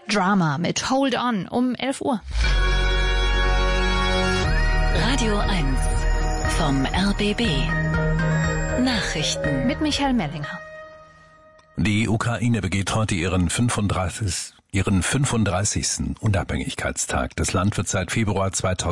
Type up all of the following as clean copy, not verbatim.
Drama mit Hold On um 11 Uhr. Radio 1 vom RBB. Nachrichten Mit Michael Mellinger. Die Ukraine begeht heute ihren 35. Unabhängigkeitstag. Das Land wird seit Februar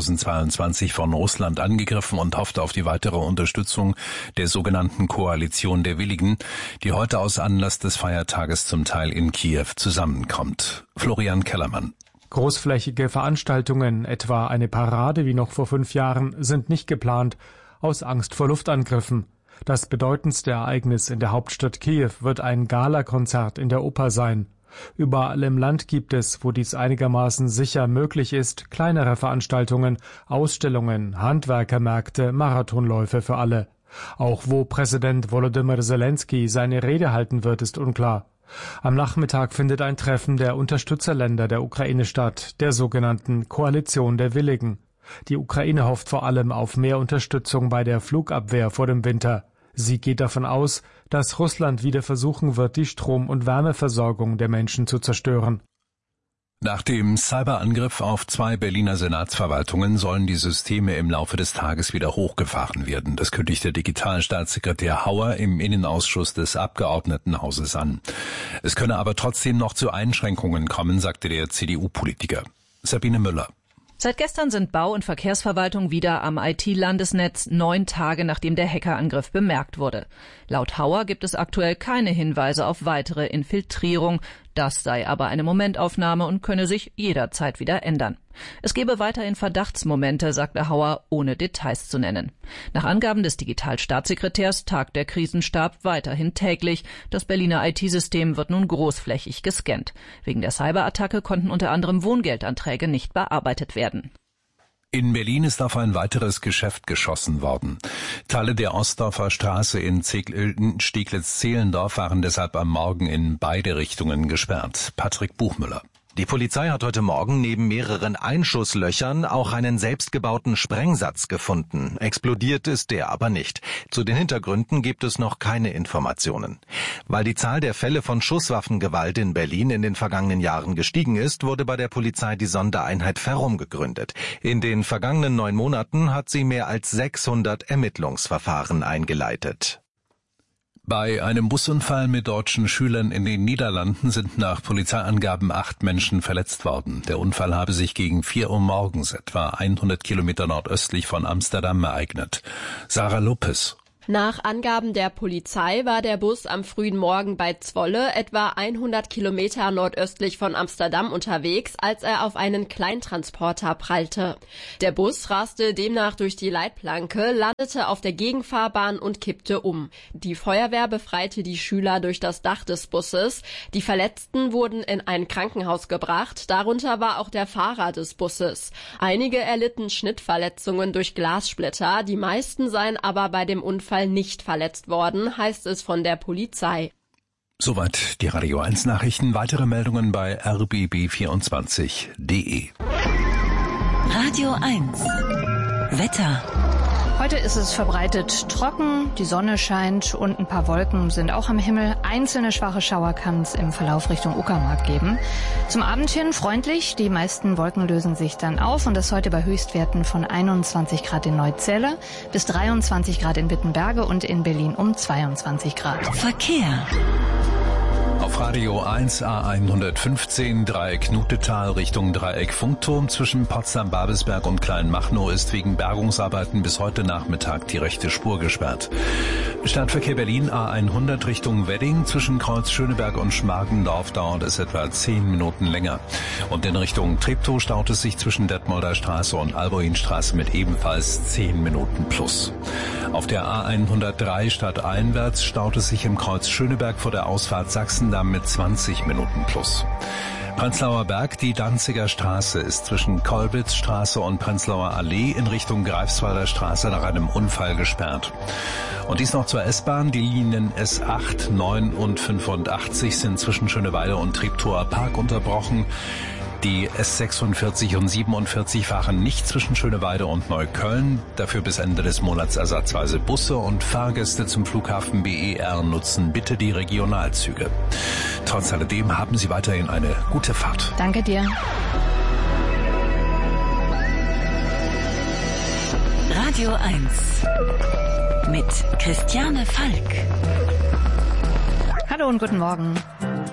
2022 von Russland angegriffen und hofft auf die weitere Unterstützung der sogenannten Koalition der Willigen, die heute aus Anlass des Feiertages zum Teil in Kiew zusammenkommt. Florian Kellermann. Großflächige Veranstaltungen, etwa eine Parade wie noch vor 5 Jahren, sind nicht geplant, aus Angst vor Luftangriffen. Das bedeutendste Ereignis in der Hauptstadt Kiew wird ein Galakonzert in der Oper sein. Überall im Land gibt es, wo dies einigermaßen sicher möglich ist, kleinere Veranstaltungen, Ausstellungen, Handwerkermärkte, Marathonläufe für alle. Auch wo Präsident Volodymyr Zelensky seine Rede halten wird, ist unklar. Am Nachmittag findet ein Treffen der Unterstützerländer der Ukraine statt, der sogenannten Koalition der Willigen. Die Ukraine hofft vor allem auf mehr Unterstützung bei der Flugabwehr vor dem Winter. Sie geht davon aus, dass Russland wieder versuchen wird, die Strom- und Wärmeversorgung der Menschen zu zerstören. Nach dem Cyberangriff auf 2 Berliner Senatsverwaltungen sollen die Systeme im Laufe des Tages wieder hochgefahren werden. Das kündigte Digitalstaatssekretär Hauer im Innenausschuss des Abgeordnetenhauses an. Es könne aber trotzdem noch zu Einschränkungen kommen, sagte der CDU-Politiker. Sabine Müller. Seit gestern sind Bau- und Verkehrsverwaltung wieder am IT-Landesnetz, 9 Tage nachdem der Hackerangriff bemerkt wurde. Laut Hauer gibt es aktuell keine Hinweise auf weitere Infiltrierung. Das sei aber eine Momentaufnahme und könne sich jederzeit wieder ändern. Es gebe weiterhin Verdachtsmomente, sagte Hauer, ohne Details zu nennen. Nach Angaben des Digitalstaatssekretärs tagt der Krisenstab weiterhin täglich. Das Berliner IT-System wird nun großflächig gescannt. Wegen der Cyberattacke konnten unter anderem Wohngeldanträge nicht bearbeitet werden. In Berlin ist auf ein weiteres Geschäft geschossen worden. Teile der Ostdorfer Straße in Steglitz-Zehlendorf waren deshalb am Morgen in beide Richtungen gesperrt. Patrick Buchmüller. Die Polizei hat heute Morgen neben mehreren Einschusslöchern auch einen selbstgebauten Sprengsatz gefunden. Explodiert ist der aber nicht. Zu den Hintergründen gibt es noch keine Informationen. Weil die Zahl der Fälle von Schusswaffengewalt in Berlin in den vergangenen Jahren gestiegen ist, wurde bei der Polizei die Sondereinheit Ferrum gegründet. In den vergangenen 9 Monaten hat sie mehr als 600 Ermittlungsverfahren eingeleitet. Bei einem Busunfall mit deutschen Schülern in den Niederlanden sind nach Polizeiangaben 8 Menschen verletzt worden. Der Unfall habe sich gegen 4 Uhr morgens etwa 100 Kilometer nordöstlich von Amsterdam ereignet. Sarah Lopez. Nach Angaben der Polizei war der Bus am frühen Morgen bei Zwolle, etwa 100 Kilometer nordöstlich von Amsterdam unterwegs, als er auf einen Kleintransporter prallte. Der Bus raste demnach durch die Leitplanke, landete auf der Gegenfahrbahn und kippte um. Die Feuerwehr befreite die Schüler durch das Dach des Busses. Die Verletzten wurden in ein Krankenhaus gebracht, darunter war auch der Fahrer des Busses. Einige erlitten Schnittverletzungen durch Glassplitter, die meisten seien aber bei dem Unfall nicht verletzt worden, heißt es von der Polizei. Soweit die Radio 1 Nachrichten. Weitere Meldungen bei rbb24.de. Radio 1 Wetter. Heute ist es verbreitet trocken, die Sonne scheint und ein paar Wolken sind auch am Himmel. Einzelne schwache Schauer kann es im Verlauf Richtung Uckermark geben. Zum Abend hin freundlich, die meisten Wolken lösen sich dann auf und das heute bei Höchstwerten von 21 Grad in Neuzelle bis 23 Grad in Wittenberge und in Berlin um 22 Grad. Verkehr. Auf Radio 1 A115 Dreieck Nutetal Richtung Dreieck Funkturm zwischen Potsdam-Babelsberg und Kleinmachnow ist wegen Bergungsarbeiten bis heute Nachmittag die rechte Spur gesperrt. Stadtverkehr Berlin A100 Richtung Wedding zwischen Kreuz Schöneberg und Schmargendorf dauert es etwa 10 Minuten länger. Und in Richtung Treptow staut es sich zwischen Detmolder Straße und Alboinstraße mit ebenfalls 10 Minuten plus. Auf der A103 stadteinwärts staut es sich im Kreuz Schöneberg vor der Ausfahrt Sachsendamm mit 20 Minuten plus. Prenzlauer Berg, die Danziger Straße ist zwischen Kolbitzstraße und Prenzlauer Allee in Richtung Greifswalder Straße nach einem Unfall gesperrt. Und dies noch zur S-Bahn. Die Linien S8, 9 und 85 sind zwischen Schöneweide und Treptower Park unterbrochen. Die S46 und 47 fahren nicht zwischen Schöneweide und Neukölln. Dafür bis Ende des Monats ersatzweise Busse, und Fahrgäste zum Flughafen BER nutzen bitte die Regionalzüge. Trotz alledem haben Sie weiterhin eine gute Fahrt. Danke dir. Radio 1 mit Christiane Falk. Hallo und guten Morgen.